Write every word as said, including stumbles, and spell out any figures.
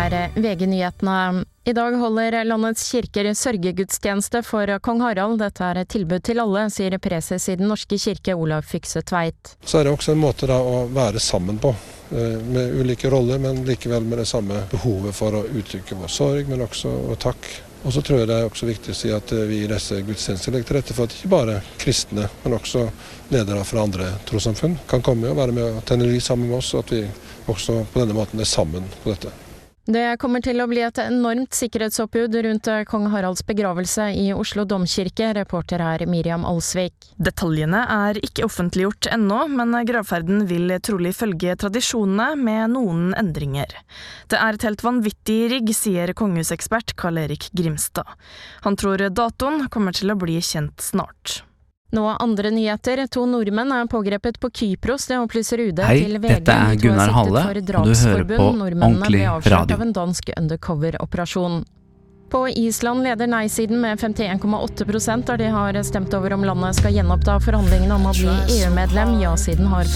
er V G-nyhetene. I dag holder landets kirker sørgegudstjeneste for kong Harald. Dette er et tilbud til alle, sier preses i Den norske kirke, Olav Fykse Tveit. Så er det også en måte da å være sammen på, med ulike roller, men likevel med det samme behovet for å uttrykke vår sorg, men også vår takk. Og så tror jeg det er også viktig å si at vi i disse gudstjenester legger til rette for at ikke bare kristne, men også ledere fra andre trossamfunn kan komme og være med og tenne lys sammen med oss, og at vi også på denne måten er sammen på dette. Det kommer til å bli et enormt sikkerhetsoppbud rundt kong Haralds begravelse i Oslo Domkirke. Reporter er Miriam Alsvik. Detaljene er ikke offentliggjort ennå, men gravferden vil trolig følge tradisjonene med noen endringer. Det er et helt vanvittig rigg, sier kongehusekspert Karl-Erik Grimstad. Han tror datoen kommer til å bli kjent snart. Nå andre nyheter. To nordmenn er pågrepet på Kypros, det opplyser U D Hei, til V G. dette er Gunnar Halle, og du hører på Ordentlig Radio. Av en dansk undercover-operasjon. På Island leder nei-siden med femtien komma åtte prosent, der de har stemt over om landet skal gjenoppta forhandlingene om å bli E U-medlem. Ja-siden har